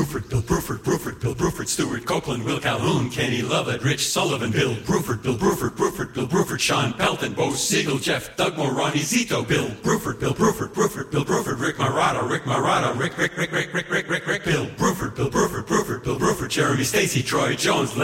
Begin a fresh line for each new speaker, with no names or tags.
Bruford, Bill Bruford, Bruford, Bill Bruford, Stuart Copeland, Will Calhoun, Kenny Lovett, Rich Sullivan, Bill Bruford, Bill Bruford, Bruford, Bill Bruford, Sean Pelton, Bo Siegel, Jeff Dugmore, Ronnie Zito, Bill Bruford, Bill Bruford, Bruford, Bill Bruford, Rick Marotta, Rick Marotta, Rick, Bill Bruford, Bill Bruford, Bill Bruford, Jeremy Stacy, Troy Jones,